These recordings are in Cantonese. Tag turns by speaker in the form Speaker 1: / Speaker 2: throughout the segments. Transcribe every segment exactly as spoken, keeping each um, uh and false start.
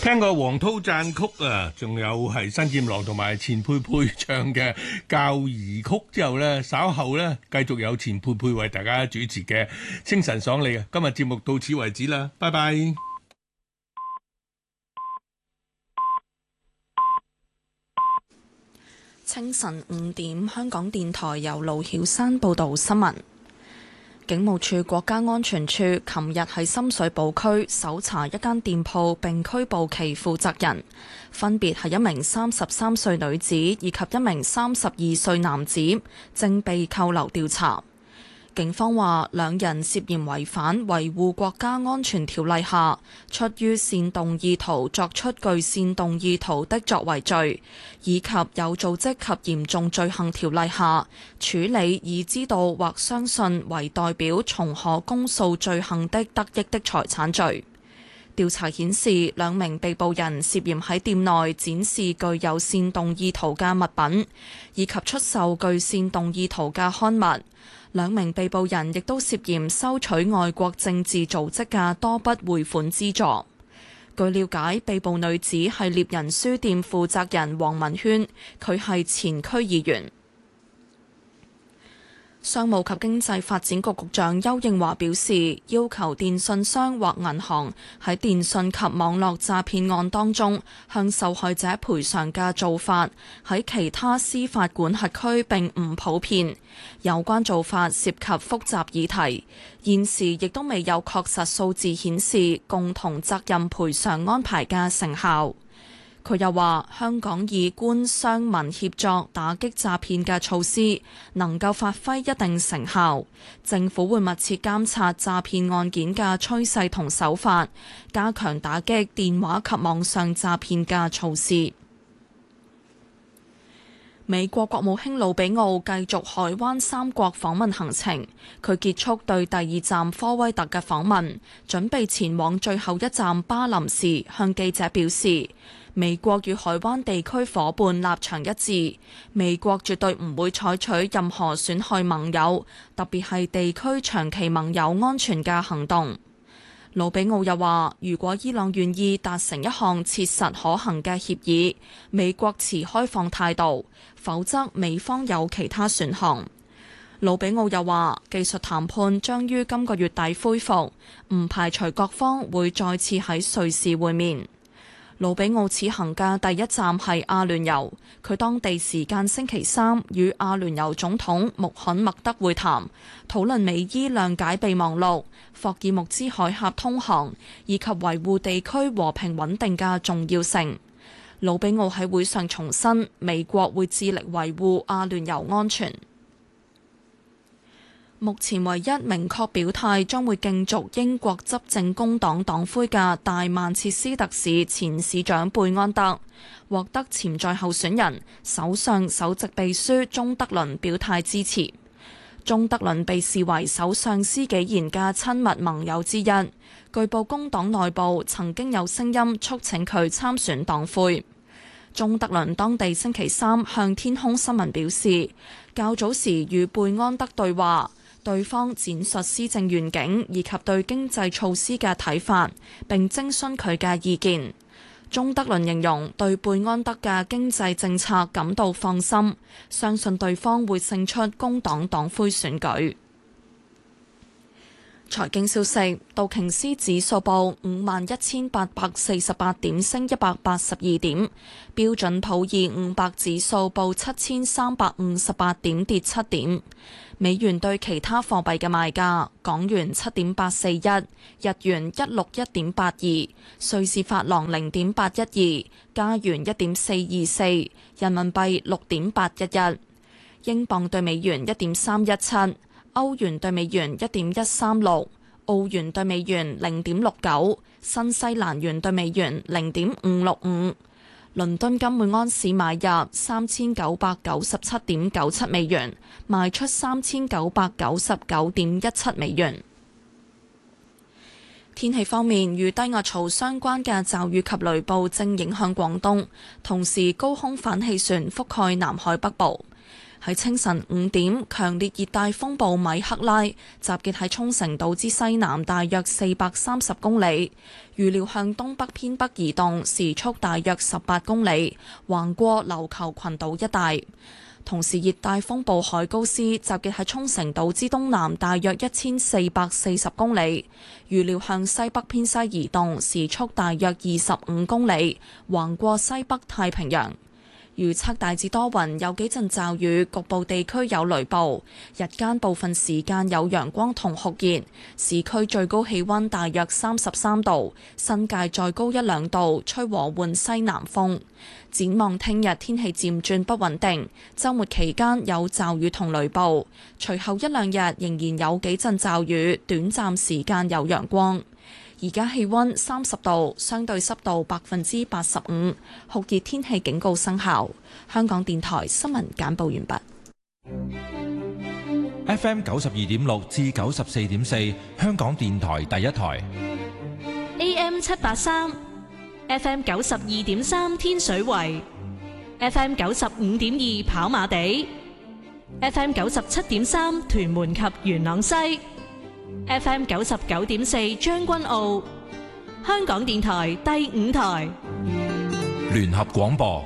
Speaker 1: 聽過黃濤讚曲啊，仲有係新劍郎同埋錢佩佩唱嘅教兒曲之後呢，稍後呢繼續有錢佩佩為大家主持嘅清晨爽利啊！今日節目到此為止啦，拜拜。
Speaker 2: 清晨五點，香港電台由盧曉山報道新聞。警務處國家安全處琴日喺深水埗區搜查一間店鋪，並拘捕其負責人，分別係一名三十三歲女子以及一名三十二歲男子，正被扣留調查。警方話，兩人涉嫌違反維護國家安全條例下出於煽動意圖作出具煽動意圖的作為罪，以及有組織及嚴重罪行條例下處理以知道或相信為代表從可公訴罪行的得益的財產罪。調查顯示，兩名被捕人涉嫌喺店內展示具有煽動意圖嘅物品，以及出售具煽動意圖嘅刊物。兩名被捕人亦都涉嫌收取外國政治組織嘅多筆匯款資助。據了解，被捕女子係獵人書店負責人黃文軒，佢係前區議員。商務及經濟發展局局長邱應華表示，要求電信商或銀行喺電信及網絡詐騙案當中向受害者賠償嘅做法，喺其他司法管轄區並唔普遍。有關做法涉及複雜議題，現時亦都未有確實數字顯示共同責任賠償安排嘅成效。佢又話，香港以官商民協作打擊詐騙嘅措施能夠發揮一定成效，政府會密切監察詐騙案件嘅趨勢同手法，加強打擊電話及網上詐騙嘅措施。美國國務卿魯比奧繼續海灣三國訪問行程，佢結束對第二站科威特嘅訪問，準備前往最後一站巴林時，向記者表示，美國與海灣地區夥伴立場一致，美國絕對唔會採取任何損害盟友，特別係地區長期盟友安全嘅行動。魯比奧又話，如果伊朗願意達成一項切實可行嘅協議，美國持開放態度，否則美方有其他選項。魯比奧又話，技術談判將於今個月底恢復，唔排除各方會再次喺瑞士會面。魯比奧此行嘅第一站係阿聯酋，佢當地時間星期三與阿聯酋總統穆罕默德會談，討論美伊諒解備忘錄、霍爾木茲海峽通航以及維護地區和平穩定嘅重要性。魯比奧喺會上重申，美國會致力維護阿聯酋安全。目前唯一明確表態將會競逐英國執政工黨黨魁嘅大曼徹斯特市前市長貝安德，獲得潛在候選人首相首席秘書鍾德倫表態支持。鍾德倫被視為首相施紀賢嘅親密盟友之一，據報工黨內部曾經有聲音促請佢參選黨魁。鍾德倫當地星期三向天空新聞表示，較早時與貝安德對話，對方闡述施政願景以及對經濟措施嘅睇法，並徵詢佢嘅意見。鍾德倫形容對貝安德嘅經濟政策感到放心，相信對方會勝出工黨黨魁選舉。財經消息，道瓊斯指數報五萬一千八百四十八點，升一百八十二點；標準普爾五百指數報七千三百五十八點，跌七點。美元對其他貨幣嘅賣價：港元七點八四一，日元一六一點八二，瑞士法郎零點八一二，加元一點四二四，人民幣六點八一一，英鎊對美元一點三一七。歐元對美元一點一三六，澳元對美元零點六九，新西蘭元對美元零點五六五。倫敦金每安士買入三千九百九十七點九七美元，賣出三千九百九十九點一七美元。天氣方面，與低壓槽相關嘅驟雨及雷暴正影響廣東，同時高空反氣旋覆蓋南海北部。 喺清晨五點，強烈熱帶風暴米克拉集結喺沖繩島之西南大約四百三十公里，預料向東北偏北移動，時速大約十八公里，橫過琉球群島一帶。同時，熱帶風暴海高斯集結喺沖繩島之東南大約一千四百四十公里，預料向西北偏西移動，時速大約二十五公里，橫過西北太平洋。預測大致多雲，有幾陣驟雨，局部地區有雷暴。日間部分時間有陽光同酷熱，市區最高氣溫大約三十三度，新界再高一兩度，吹和緩西南風。展望聽日天氣漸轉不穩定，週末期間有驟雨同雷暴，隨後一兩日仍然有幾陣驟雨，短暫時間有陽光。而家氣溫三十度，相對濕度百分之八十五，酷熱天氣警告生效。香港電台新聞簡報完畢。
Speaker 3: F M 九十二點六至九十四點四，香港電台第一台。
Speaker 4: A M 七八三，F M 九十二點三天水圍，F M 九十五點二跑馬地，F M 九十七點三屯門及元朗西。F M 九十九點四將軍澳，香港電台第五台
Speaker 3: 聯合廣播。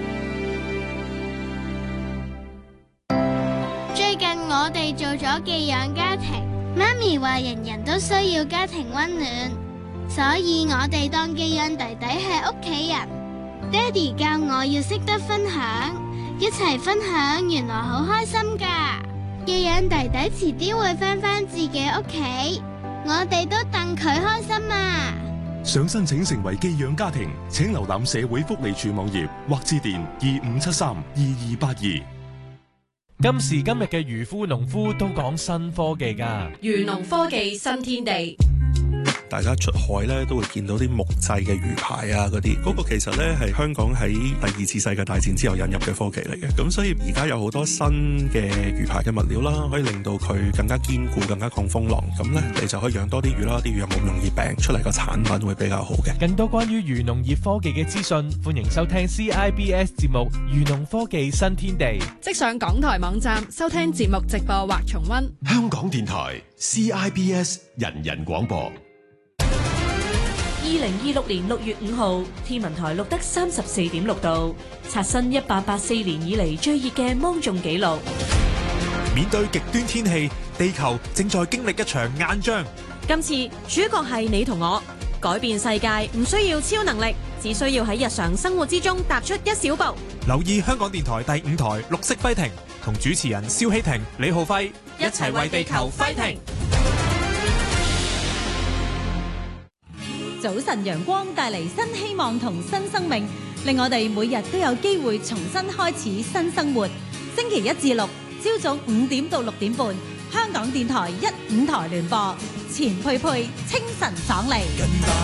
Speaker 5: 最近我哋做咗寄養家庭，媽咪話人人都需要家庭溫暖，所以我哋當寄養弟弟係屋企人。爹哋教我要識得分享，一齊分享原來好開心噶。寄養弟弟遲啲會返返自己屋企，我哋都戥佢開心啊！
Speaker 6: 想申請成為寄養家庭，請瀏覽社會福利署網頁或致電二五七三二二八二。
Speaker 7: 今時今日嘅漁夫農夫都講新科技㗎，
Speaker 8: 漁農科技新天地。
Speaker 9: 大家出海咧都會見到啲木製嘅魚排啊，嗰啲嗰個其實咧係香港喺第二次世界大戰之後引入嘅科技嚟嘅。咁所以而家有好多新嘅魚排嘅物料啦，可以令到佢更加堅固、更加抗風浪。咁咧你就可以養多啲魚啦，啲魚又冇咁容易病，出嚟個產品會比較好嘅。
Speaker 7: 更多關於漁農業科技嘅資訊，歡迎收聽 C I B S 節目《漁農科技新天地》。
Speaker 8: 即上港台網站收聽節目直播或重溫。
Speaker 10: 香港電台 C I B S 人人廣播。
Speaker 4: 二零二六年六月五號，天文台錄得三十四點六度，刷新一八八四年以嚟最熱嘅芒種紀錄。
Speaker 10: 面對極端天氣，地球正在經歷一場硬仗。
Speaker 11: 今次主角係你同我，改變世界唔需要超能力，只需要喺日常生活之中踏出一小步。
Speaker 10: 留意香港電台第五台綠色揮停，同主持人蕭希婷、李浩輝
Speaker 11: 一齊為地球揮停。
Speaker 12: 早晨陽光帶嚟新希望同新生命，令我哋每日都有機會重新開始新生活。星期一至六朝早五點到六點半，香港電台一五台聯播，錢佩佩清晨爽利。